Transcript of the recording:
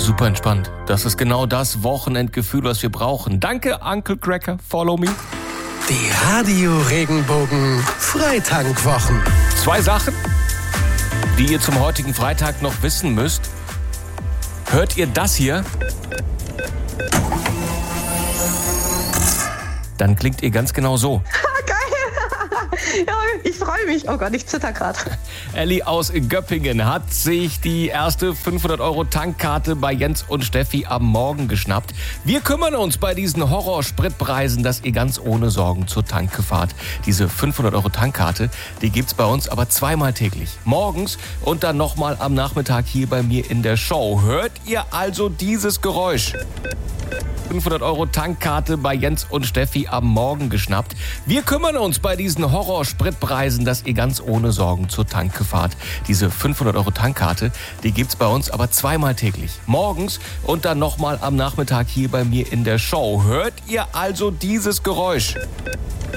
Super entspannt. Das ist genau das Wochenendgefühl, was wir brauchen. Danke, Uncle Cracker. Follow me. Die Radio-Regenbogen Freitankwwochen. 2 Sachen, die ihr zum heutigen Freitag noch wissen müsst. Hört ihr das hier? Dann klingt ihr ganz genau so. Ja, ich freue mich. Oh Gott, ich zitter gerade. Elli aus Göppingen hat sich die erste 500-Euro-Tankkarte bei Jens und Steffi am Morgen geschnappt. Wir kümmern uns bei diesen Horrorspritpreisen, dass ihr ganz ohne Sorgen zur Tanke fahrt. Diese 500-Euro-Tankkarte, die gibt's bei uns aber 2-mal täglich. Morgens und dann nochmal am Nachmittag hier bei mir in der Show. Hört ihr also dieses Geräusch? 500-Euro-Tankkarte bei Jens und Steffi am Morgen geschnappt. Wir kümmern uns bei diesen Horrorspritpreisen, dass ihr ganz ohne Sorgen zur Tanke fahrt. Diese 500-Euro-Tankkarte, die gibt's bei uns aber 2-mal täglich. Morgens und dann nochmal am Nachmittag hier bei mir in der Show. Hört ihr also dieses Geräusch?